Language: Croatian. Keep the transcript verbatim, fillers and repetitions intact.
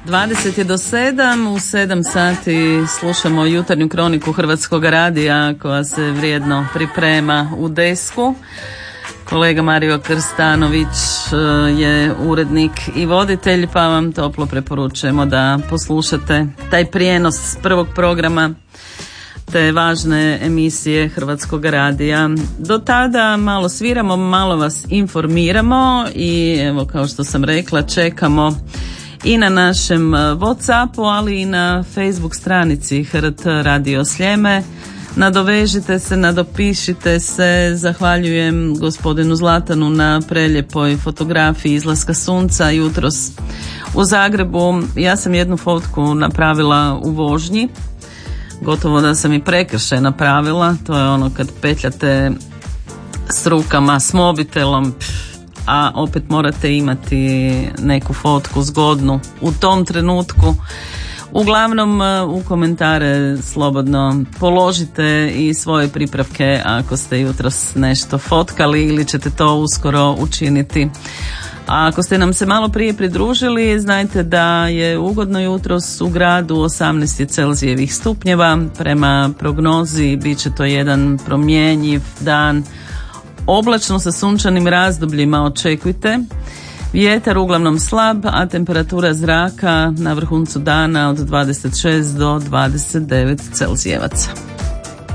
dvadeset je do sedam, u sedam sati slušamo jutarnju kroniku Hrvatskog radija koja se vrijedno priprema u desku. Kolega Mario Krstanović je urednik i voditelj, pa vam toplo preporučujemo da poslušate taj prijenos prvog programa te važne emisije Hrvatskog radija. Do tada malo sviramo, malo vas informiramo i evo, kao što sam rekla, čekamo i na našem WhatsAppu, ali i na Facebook stranici H R T Radio Sljeme. Nadovežite se, nadopišite se. Zahvaljujem gospodinu Zlatanu na preljepoj fotografiji izlaska sunca jutros u Zagrebu. Ja sam jednu fotku napravila u vožnji, gotovo da sam i prekršaj napravila. To je ono kad petljate s rukama, s mobitelom, a opet morate imati neku fotku zgodnu u tom trenutku. Uglavnom, u komentare slobodno položite i svoje pripravke ako ste jutros nešto fotkali ili ćete to uskoro učiniti. A ako ste nam se malo prije pridružili, znajte da je ugodno jutros u gradu osamnaest Celzijevih stupnjeva. Prema prognozi bit će to jedan promjenjiv dan. Oblačno sa sunčanim razdobljima očekujte. Vjetar uglavnom slab, a temperatura zraka na vrhuncu dana od dvadeset šest do dvadeset devet Celzijevaca.